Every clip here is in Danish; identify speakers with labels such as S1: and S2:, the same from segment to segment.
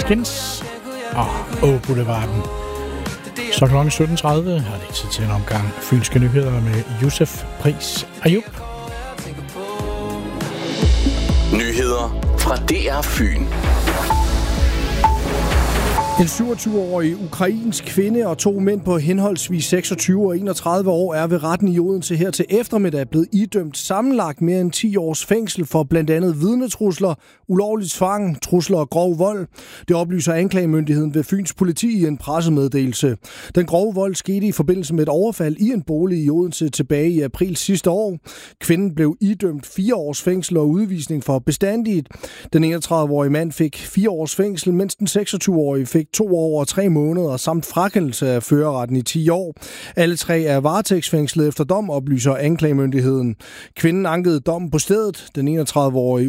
S1: Skins og Boulevarden. Så kl. 17.30 har det tid til en omgang fynske nyheder med Josef Pris Ayub.
S2: Nyheder fra DR Fyn.
S3: En 27-årig ukrainsk kvinde og 2 mænd på henholdsvis 26 og 31 år er ved retten i Odense her til eftermiddag blevet idømt sammenlagt mere end 10 års fængsel for blandt andet vidnetrusler, ulovlig tvang, trusler og grov vold. Det oplyser anklagemyndigheden ved Fyns politi i en pressemeddelelse. Den grove vold skete i forbindelse med et overfald i en bolig i Odense tilbage i april sidste år. Kvinden blev idømt 4 års fængsel og udvisning for bestandigt. Den 31-årige mand fik 4 års fængsel, mens den 26-årige fik 2 år og 3 måneder samt frakendelse af førerretten i 10 år. Alle 3 er varetægtsfængslet efter dom, oplyser anklagemyndigheden. Kvinden ankede dommen på stedet. Den 31-årige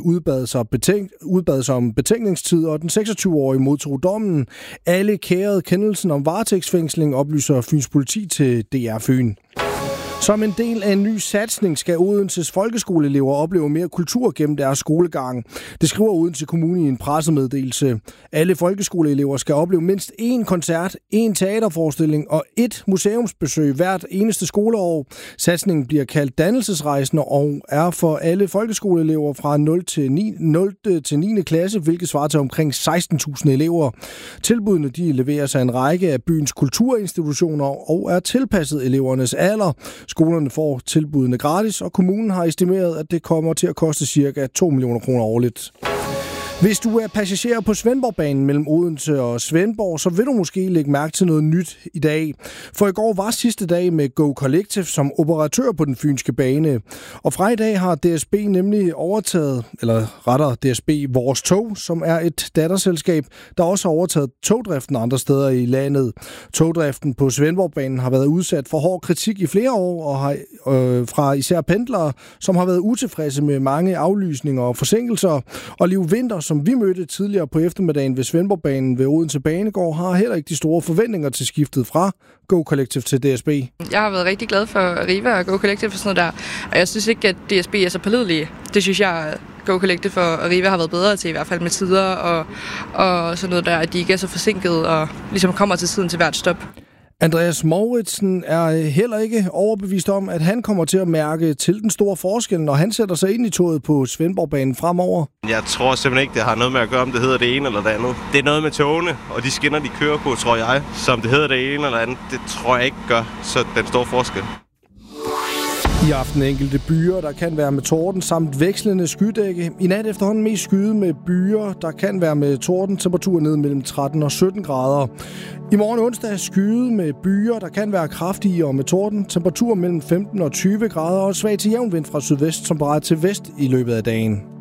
S3: udbad sig om betænkningstid, og den 26-årige modtog dommen. Alle kærede kendelsen om varetægtsfængsling, oplyser Fyns politi til DR Fyn. Som en del af en ny satsning skal Odenses folkeskoleelever opleve mere kultur gennem deres skolegang. Det skriver Odense Kommune i en pressemeddelelse. Alle folkeskoleelever skal opleve mindst 1 koncert, 1 teaterforestilling og 1 museumsbesøg hvert eneste skoleår. Satsningen bliver kaldt dannelsesrejsende og er for alle folkeskoleelever fra 0. til 9. klasse, hvilket svarer til omkring 16.000 elever. Tilbudene de leveres af en række af byens kulturinstitutioner og er tilpasset elevernes alder. Skolerne får tilbudene gratis, og kommunen har estimeret, at det kommer til at koste ca. 2 millioner kroner årligt. Hvis du er passager på Svendborgbanen mellem Odense og Svendborg, så vil du måske lægge mærke til noget nyt i dag. For i går var sidste dag med Go Collective som operatør på den fynske bane. Og fra i dag har DSB nemlig overtaget, eller rettere DSB Vores Tog, som er et datterselskab, der også har overtaget togdriften andre steder i landet. Togdriften på Svendborgbanen har været udsat for hård kritik i flere år, og har fra især pendlere, som har været utilfredse med mange aflysninger og forsinkelser. Og Liv Vinter, som vi mødte tidligere på eftermiddagen ved Svendborgbanen ved Odense Banegård, har heller ikke de store forventninger til skiftet fra Go Collective til DSB.
S4: Jeg har været rigtig glad for Arriva og Go Collective for sådan noget der, og jeg synes ikke, at DSB er så pålidelige. Det synes jeg, Go Collective og Arriva har været bedre til, i hvert fald med tider og sådan noget der, at de ikke er så forsinket og ligesom kommer til tiden til hvert stop.
S3: Andreas Mouritsen er heller ikke overbevist om, at han kommer til at mærke til den store forskel, når han sætter sig ind i toget på Svendborgbanen fremover.
S5: Jeg tror simpelthen ikke, det har noget med at gøre, om det hedder det ene eller det andet. Det er noget med togene, og de skinner, de kører på, tror jeg. Så om det hedder det ene eller andet, det tror jeg ikke gør så den store forskel.
S3: I aften enkelte byer, der kan være med torden, samt vekslende skydække. I nat efterhånden mest skyde med byer, der kan være med torden. Temperatur ned mellem 13 og 17 grader. I morgen onsdag skyde med byer, der kan være kraftige og med torden. Temperatur mellem 15 og 20 grader og svag til jævn vind fra sydvest, som drejer til vest i løbet af dagen.